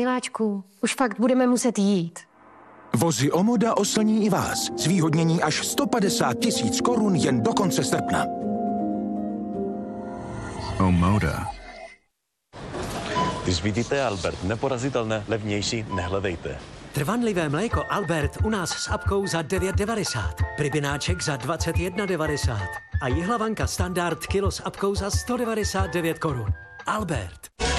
Miláčku, už fakt budeme muset jít. Vozy Omoda oslní i vás. Zvýhodnění až 150 000 korun jen do konce srpna. Omoda. Když vidíte Albert, neporazitelné, levnější, nehledejte. Trvanlivé mléko Albert u nás s apkou za 9,90. Rybináček za 21,90. A jihlavanka standard kilo s apkou za 199 korun. Albert.